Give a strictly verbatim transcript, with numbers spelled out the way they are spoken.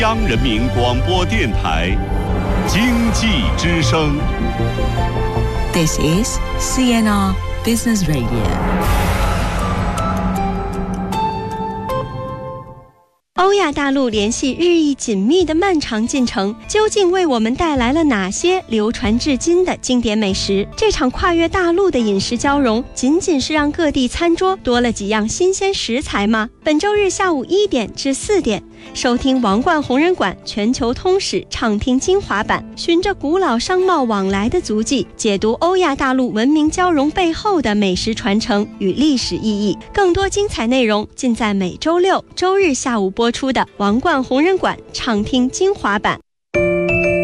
央人民广播电台经济之声。 This is C N R Business Radio。 欧亚大陆联系日益紧密的漫长进程，究竟为我们带来了哪些流传至今的经典美食？这场跨越大陆的饮食交融，仅仅是让各地餐桌多了几样新鲜食材吗？本周日下午一点至四点，收听王冠红人馆全球通史畅听精华版，循着古老商贸往来的足迹，解读欧亚大陆文明交融背后的美食传承与历史意义。更多精彩内容尽在每周六、周日下午播出的王冠红人馆畅听精华版。